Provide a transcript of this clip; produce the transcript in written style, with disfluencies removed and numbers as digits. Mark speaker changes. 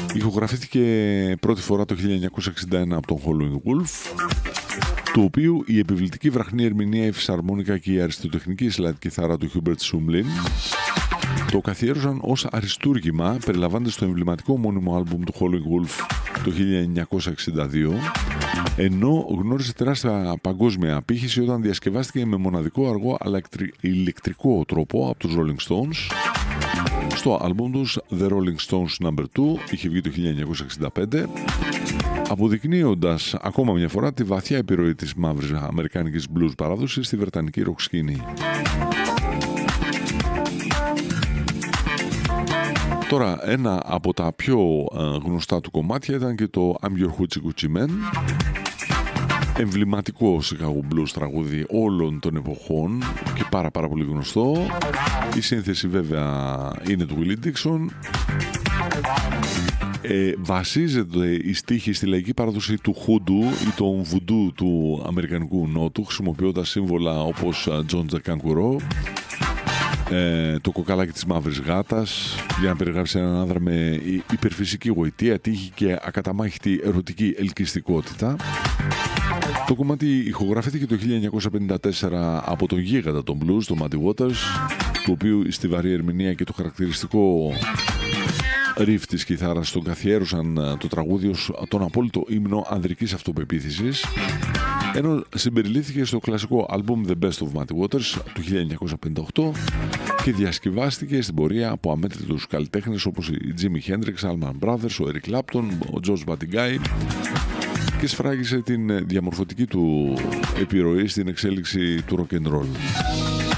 Speaker 1: Ηχογραφήθηκε πρώτη φορά το 1961 από τον Howlin' Wolf, του οποίου η επιβλητική βραχνή ερμηνεία, η φυσαρμόνικα και η αριστοτεχνική slide κιθάρα του Hubert Sumlin το καθιέρωσαν ως αριστούργημα, περιλαμβάνοντας στο εμβληματικό μόνιμο άλμπουμ του Howlin' Wolf το 1962, ενώ γνώρισε τεράστια παγκόσμια απήχηση όταν διασκευάστηκε με μοναδικό αργό αλλά ηλεκτρικό τρόπο από τους Rolling Stones στο άλμπουμ τους The Rolling Stones No. 2, είχε βγει το 1965, αποδεικνύοντας ακόμα μια φορά τη βαθιά επιρροή της μαύρης αμερικάνικης blues παράδοσης στη βρετανική rock σκηνή. Τώρα, ένα από τα πιο γνωστά του κομμάτια ήταν και το I'm Your Hoochie Coochie Man, εμβληματικό Chicago Blues τραγούδι όλων των εποχών και πάρα πολύ γνωστό. Η σύνθεση βέβαια είναι του Willie Dixon. Βασίζεται η στίχη στη λαϊκή παράδοση του Hoodoo ή τον Voodoo του Αμερικανικού Νότου, χρησιμοποιώντας σύμβολα όπως John the Kangaroo, το κοκαλάκι της μαύρης γάτας, για να περιγράψει έναν άνδρα με υπερφυσική γοητεία, τύχη και ακαταμάχητη ερωτική ελκυστικότητα. Το κομμάτι ηχογραφήθηκε το 1954 από τον γίγαντα των blues, τον Muddy Waters, του οποίου η στιβαρή ερμηνεία και το χαρακτηριστικό ριφ της κιθάρας τον καθιέρωσαν το τραγούδι ως τον απόλυτο ύμνο ανδρικής αυτοπεποίθησης, ενώ συμπεριλήφθηκε στο κλασικό άλμπουμ The Best of Muddy Waters του 1958 και διασκευάστηκε στην πορεία από αμέτρητους καλλιτέχνες όπως οι Jimi Hendrix, Allman Brothers, ο Eric Clapton, ο George Martin και σφράγισε την διαμορφωτική του επιρροή στην εξέλιξη του rock and roll.